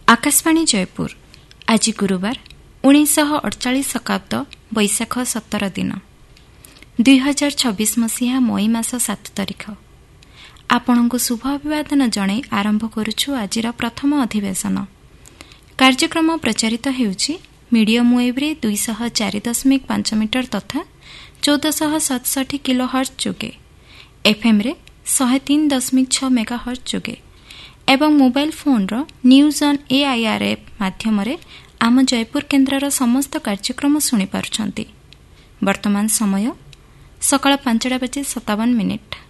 आकाशवाणी जयपुर आज गुरुवार 1948 शकाब्द बैशाख 17 दिन 2026 मसीहा मई मास 7 तारिख आपणଙ୍କୁ शुभ अभिवादन जणाई आरंभ करुछु आजिर प्रथम अधिवेशन कार्यक्रम प्रचारित हेउछि मीडियम वेव रे 204.5 मीटर तथा 1467 किलोहर्ट्ज जोगे एफएम रे 103.6 मेगाहर्ट्ज जोगे एवं mobile phone row news on AIR app माध्यम रे आम जयपुर केन्द्रर समस्त कार्यक्रम शुणी पारुछंती। वर्तमान समय सकाळ 5:57 मिनिट।